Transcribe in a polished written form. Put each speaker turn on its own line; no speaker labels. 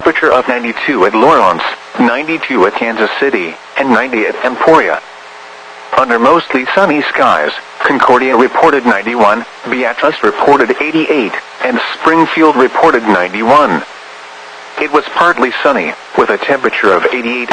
temperature of 92 at Lawrence, 92 at Kansas City, and 90 at Emporia. Under mostly sunny skies, Concordia reported 91, Beatrice reported 88, and Springfield reported 91. It was partly sunny, with a temperature of 88